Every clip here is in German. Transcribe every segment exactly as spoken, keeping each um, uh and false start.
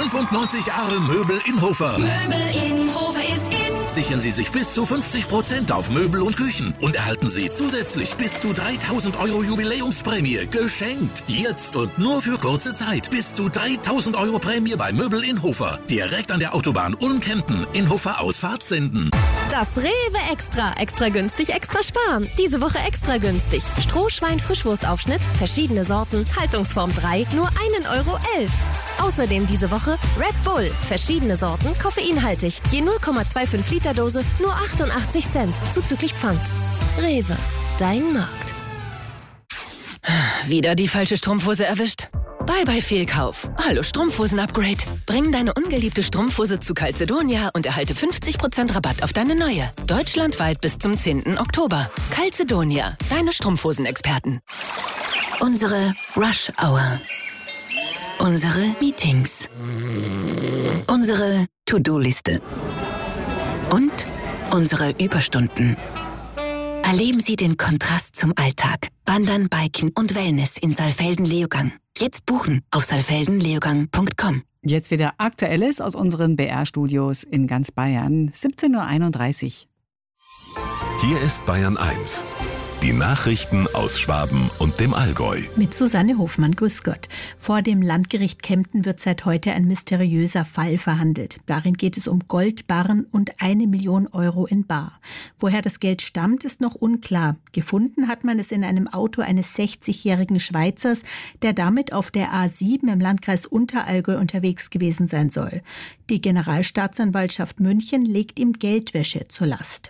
fünfundneunzig Jahre Möbel in Hofer. Möbel in Hofer ist in. Sichern Sie sich bis zu fünfzig Prozent auf Möbel und Küchen und erhalten Sie zusätzlich bis zu dreitausend Euro Jubiläumsprämie geschenkt. Jetzt und nur für kurze Zeit. Bis zu dreitausend Euro Prämie bei Möbel in Hofer. Direkt an der Autobahn Ulm-Kempten in Hofer Ausfahrt Senden. Das Rewe Extra. Extra günstig, extra sparen. Diese Woche extra günstig. Strohschwein-Frischwurstaufschnitt, verschiedene Sorten, Haltungsform drei, nur einen Euro elf. Außerdem diese Woche Red Bull, verschiedene Sorten, koffeinhaltig. Je null Komma fünfundzwanzig Liter Dose, nur achtundachtzig Cent, zuzüglich Pfand. Rewe, dein Markt. Wieder die falsche Strumpfhose erwischt? Bye bye Fehlkauf. Hallo Strumpfhosen-Upgrade. Bring deine ungeliebte Strumpfhose zu Calzedonia und erhalte fünfzig Prozent Rabatt auf deine neue. Deutschlandweit bis zum zehnten Oktober. Calzedonia, deine Strumpfhosenexperten. Unsere Rush Hour. Unsere Meetings. Unsere To-Do-Liste. Und unsere Überstunden. Erleben Sie den Kontrast zum Alltag. Wandern, Biken und Wellness in Saalfelden-Leogang. Jetzt buchen auf saalfelden leogang punkt com. Jetzt wieder Aktuelles aus unseren B R-Studios in ganz Bayern. siebzehn Uhr einunddreißig. Hier ist Bayern eins. Die Nachrichten aus Schwaben und dem Allgäu. Mit Susanne Hofmann, grüß Gott. Vor dem Landgericht Kempten wird seit heute ein mysteriöser Fall verhandelt. Darin geht es um Goldbarren und eine Million Euro in bar. Woher das Geld stammt, ist noch unklar. Gefunden hat man es in einem Auto eines sechzigjährigen Schweizers, der damit auf der A sieben im Landkreis Unterallgäu unterwegs gewesen sein soll. Die Generalstaatsanwaltschaft München legt ihm Geldwäsche zur Last.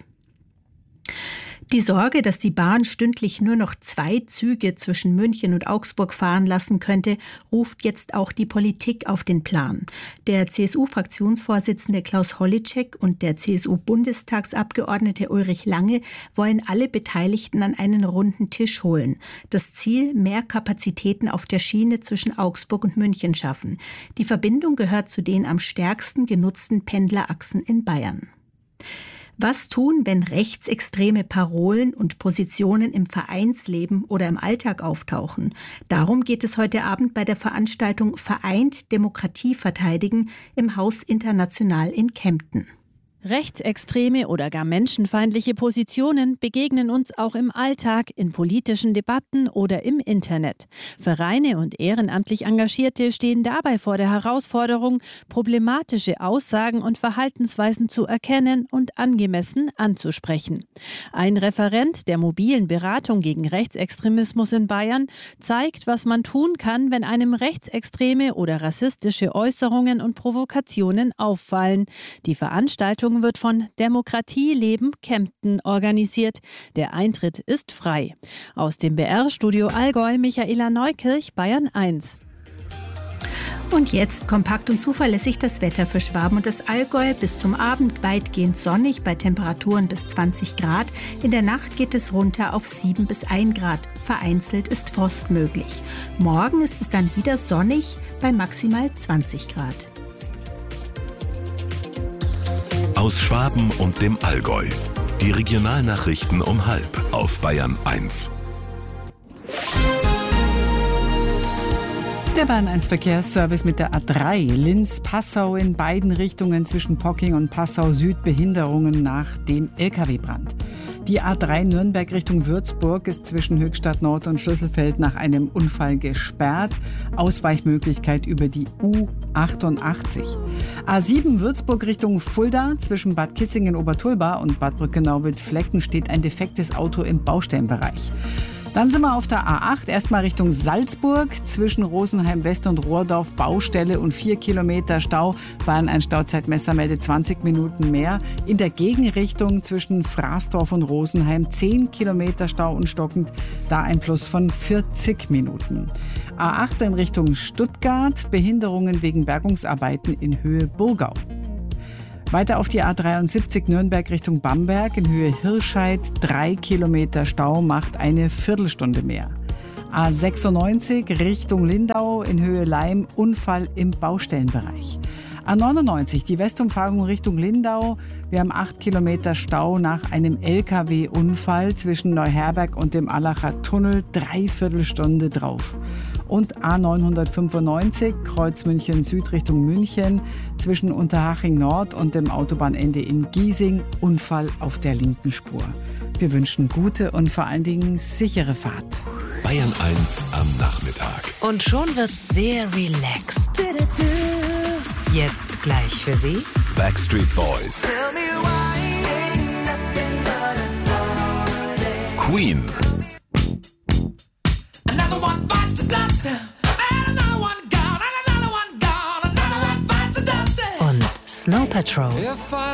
Die Sorge, dass die Bahn stündlich nur noch zwei Züge zwischen München und Augsburg fahren lassen könnte, ruft jetzt auch die Politik auf den Plan. Der C S U-Fraktionsvorsitzende Klaus Holleczek und der C S U-Bundestagsabgeordnete Ulrich Lange wollen alle Beteiligten an einen runden Tisch holen. Das Ziel: mehr Kapazitäten auf der Schiene zwischen Augsburg und München schaffen. Die Verbindung gehört zu den am stärksten genutzten Pendlerachsen in Bayern. Was tun, wenn rechtsextreme Parolen und Positionen im Vereinsleben oder im Alltag auftauchen? Darum geht es heute Abend bei der Veranstaltung Vereint Demokratie verteidigen im Haus International in Kempten. Rechtsextreme oder gar menschenfeindliche Positionen begegnen uns auch im Alltag, in politischen Debatten oder im Internet. Vereine und ehrenamtlich Engagierte stehen dabei vor der Herausforderung, problematische Aussagen und Verhaltensweisen zu erkennen und angemessen anzusprechen. Ein Referent der mobilen Beratung gegen Rechtsextremismus in Bayern zeigt, was man tun kann, wenn einem rechtsextreme oder rassistische Äußerungen und Provokationen auffallen. Die Veranstaltung wird von Demokratie Leben Kempten organisiert. Der Eintritt ist frei. Aus dem B R-Studio Allgäu, Michaela Neukirch, Bayern eins. Und jetzt kompakt und zuverlässig das Wetter für Schwaben und das Allgäu. Bis zum Abend weitgehend sonnig bei Temperaturen bis zwanzig Grad. In der Nacht geht es runter auf sieben bis ein Grad. Vereinzelt ist Frost möglich. Morgen ist es dann wieder sonnig bei maximal zwanzig Grad. Aus Schwaben und dem Allgäu. Die Regionalnachrichten um halb auf Bayern eins. Der Bayern eins Verkehrsservice mit der A drei. Linz-Passau in beiden Richtungen zwischen Pocking und Passau Süd Behinderungen nach dem L K W-Brand. Die A drei Nürnberg Richtung Würzburg ist zwischen Höchstadt Nord und Schlüsselfeld nach einem Unfall gesperrt. Ausweichmöglichkeit über die U achtundachtzig. A sieben Würzburg Richtung Fulda zwischen Bad Kissingen-Obertulba und Bad Brückenau-Wildflecken steht ein defektes Auto im Baustellenbereich. Dann sind wir auf der A acht, erstmal Richtung Salzburg, zwischen Rosenheim West und Rohrdorf Baustelle und vier Kilometer Stau. Bayern ein Stauzeitmesser meldet zwanzig Minuten mehr. In der Gegenrichtung zwischen Fraßdorf und Rosenheim zehn Kilometer Stau und stockend, da ein Plus von vierzig Minuten. A acht in Richtung Stuttgart, Behinderungen wegen Bergungsarbeiten in Höhe Burgau. Weiter auf die A dreiundsiebzig Nürnberg Richtung Bamberg in Höhe Hirscheid. Drei Kilometer Stau macht eine Viertelstunde mehr. A sechsundneunzig Richtung Lindau in Höhe Leim. Unfall im Baustellenbereich. A neunundneunzig die Westumfahrung Richtung Lindau. Wir haben acht Kilometer Stau nach einem L K W-Unfall zwischen Neuherberg und dem Allacher Tunnel. Dreiviertelstunde drauf. Und A neunhundertfünfundneunzig, Kreuz München Süd Richtung München, zwischen Unterhaching Nord und dem Autobahnende in Giesing, Unfall auf der linken Spur. Wir wünschen gute und vor allen Dingen sichere Fahrt. Bayern eins am Nachmittag. Und schon wird's sehr relaxed. Jetzt gleich für Sie Backstreet Boys. Queen. und Snow Patrol.